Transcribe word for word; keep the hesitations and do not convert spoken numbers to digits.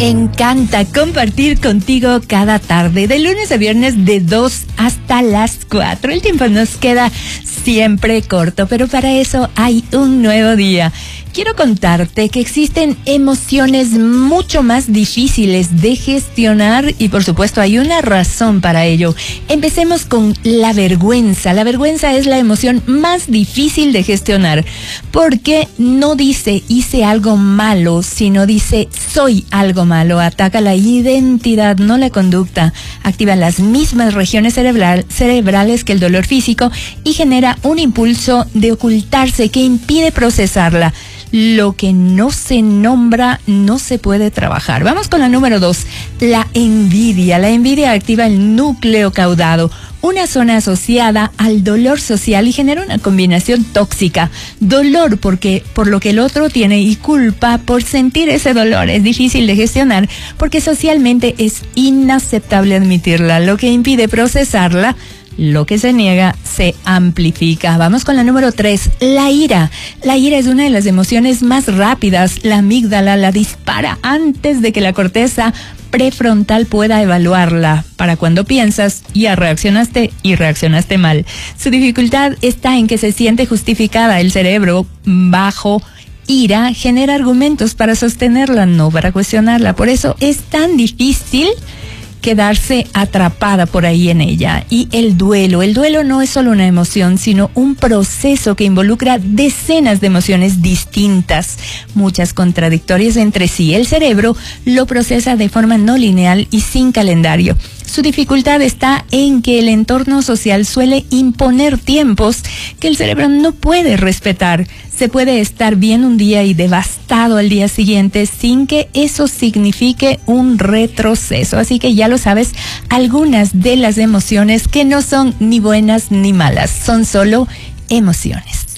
encanta compartir contigo cada tarde, de lunes a viernes de dos hasta las cuatro. El tiempo nos queda siempre corto, pero para eso hay un nuevo día. Quiero contarte que existen emociones mucho más difíciles de gestionar y por supuesto hay una razón para ello. Empecemos con la vergüenza. La vergüenza es la emoción más difícil de gestionar porque no dice hice algo malo, sino dice soy algo malo. Ataca la identidad, no la conducta. Activa las mismas regiones cerebral, cerebrales que el dolor físico y genera un impulso de ocultarse que impide procesarla. Lo que no se nombra no se puede trabajar. Vamos con la número dos, la envidia. La envidia activa el núcleo caudado, una zona asociada al dolor social y genera una combinación tóxica. Dolor porque por lo que el otro tiene y culpa por sentir ese dolor. Es difícil de gestionar porque socialmente es inaceptable admitirla, lo que impide procesarla. Lo que se niega se amplifica. Vamos con la número tres, la ira. La ira es una de las emociones más rápidas. La amígdala la dispara antes de que la corteza prefrontal pueda evaluarla. Para cuando piensas, ya reaccionaste y reaccionaste mal. Su dificultad está en que se siente justificada. El cerebro bajo ira genera argumentos para sostenerla, no para cuestionarla. Por eso es tan difícil quedarse atrapada por ahí en ella. Y el duelo. El duelo no es solo una emoción, sino un proceso que involucra decenas de emociones distintas, muchas contradictorias entre sí. El cerebro lo procesa de forma no lineal y sin calendario. Su dificultad está en que el entorno social suele imponer tiempos que el cerebro no puede respetar. Se puede estar bien un día y devastado al día siguiente sin que eso signifique un retroceso. Así que ya lo sabes, algunas de las emociones que no son ni buenas ni malas, son solo emociones.